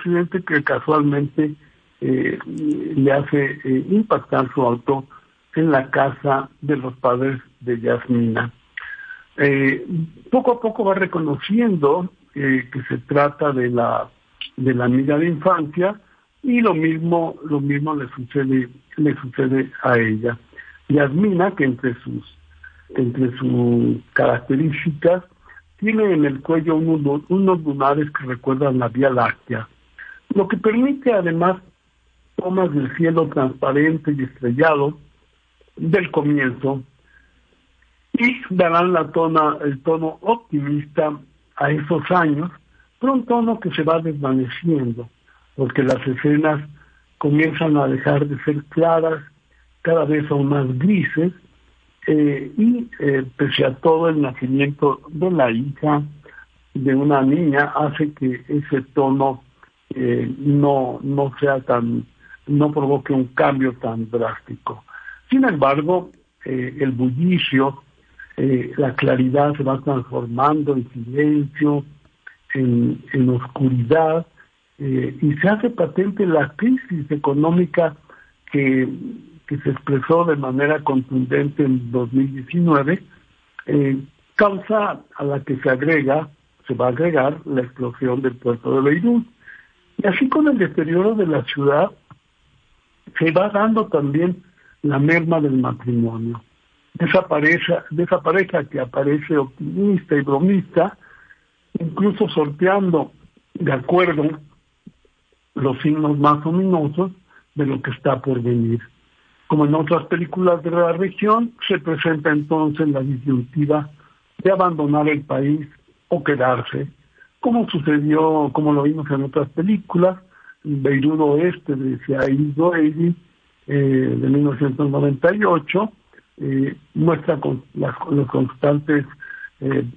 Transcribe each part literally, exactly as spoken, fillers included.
accidente que casualmente eh, le hace eh, impactar su auto en la casa de los padres de Yasmina. Eh, poco a poco va reconociendo eh, que se trata de la de la amiga de infancia, y lo mismo lo mismo le sucede le sucede a ella. Yasmina, que entre sus entre sus características tiene en el cuello unos, unos lunares que recuerdan la Vía Láctea, lo que permite además tomas del cielo transparente y estrellado del comienzo, y darán la tona, el tono optimista a esos años, pero un tono que se va desvaneciendo, porque las escenas comienzan a dejar de ser claras, cada vez son más grises, eh, y eh, pese a todo, el nacimiento de la hija de una niña hace que ese tono eh, no, no sea tan, no provoque un cambio tan drástico. Sin embargo, eh, el bullicio, eh, la claridad se va transformando en silencio, en, en oscuridad, eh, y se hace patente la crisis económica que, que se expresó de manera contundente en dos mil diecinueve, eh, causa a la que se agrega, se va a agregar la explosión del puerto de Beirut. Y así, con el deterioro de la ciudad, se va dando también la merma del matrimonio. De esa pareja, de esa pareja que aparece optimista y bromista, incluso sorteando de acuerdo los signos más ominosos de lo que está por venir. Como en otras películas de la región, se presenta entonces la disyuntiva de abandonar el país o quedarse, como sucedió, como lo vimos en otras películas, Beirut Oeste de Said Roedi, eh, de mil novecientos noventa y ocho, eh, muestra con las, los constantes eh,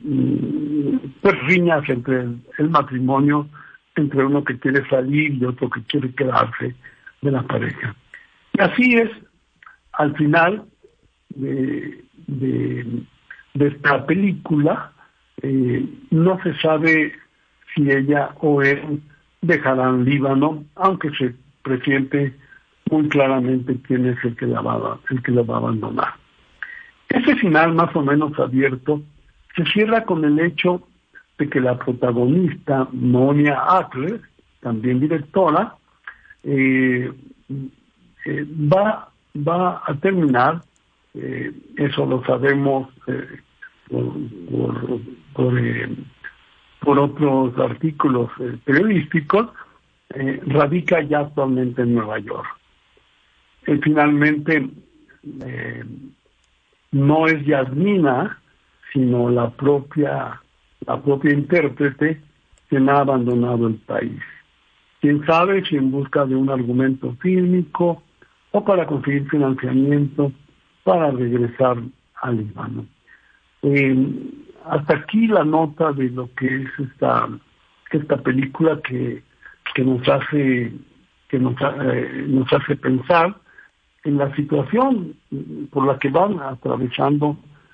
pues, riñas entre el, el matrimonio, entre uno que quiere salir y otro que quiere quedarse de la pareja. Y así es, al final de, de, de esta película, eh, no se sabe si ella o él dejarán Líbano, aunque se presiente muy claramente quién es el que la va, el que la va a abandonar. Ese final más o menos abierto se cierra con el hecho de que la protagonista, Monia Akler, también directora, eh, eh, va, va a terminar, eh, eso lo sabemos eh, por, por, por, eh, por otros artículos eh, periodísticos, eh, radica ya actualmente en Nueva York. Eh, finalmente, eh, no es Yasmina, sino la propia la propia intérprete quien ha abandonado el país. Quién sabe si en busca de un argumento fílmico o para conseguir financiamiento para regresar al Líbano. Eh, hasta aquí la nota de lo que es esta esta película que que nos hace que nos, eh, nos hace pensar en la situación por la que van atravesando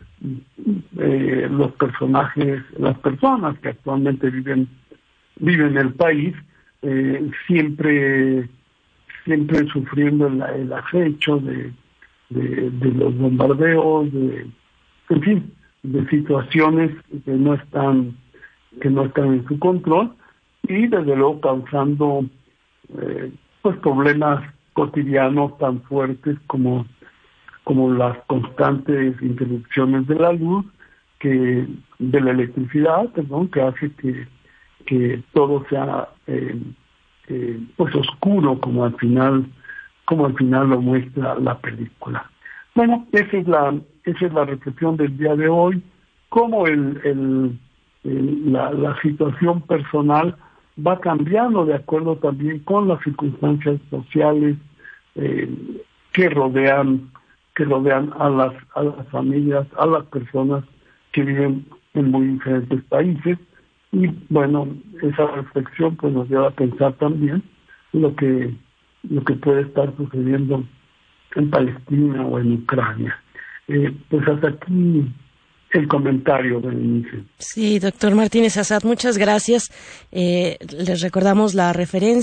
eh, los personajes, las personas que actualmente viven viven en el país, eh, siempre siempre sufriendo el, el acecho de, de, de los bombardeos, de, en fin, de situaciones que no están que no están en su control, y desde luego causando eh, pues problemas cotidianos tan fuertes como como las constantes interrupciones de la luz, que de la electricidad, perdón, que hace que que todo sea eh, eh, pues oscuro, como al final como al final lo muestra la película. Bueno, esa es la esa es la reflexión del día de hoy, cómo el, el, el la, la situación personal va cambiando de acuerdo también con las circunstancias sociales eh, que rodean que rodean a las a las familias, a las personas que viven en muy diferentes países. Y bueno, esa reflexión pues nos lleva a pensar también lo que lo que puede estar sucediendo en Palestina o en Ucrania. Eh, pues hasta aquí el comentario del inicio. Sí, doctor Martínez Assad, muchas gracias. Eh, les recordamos la referencia.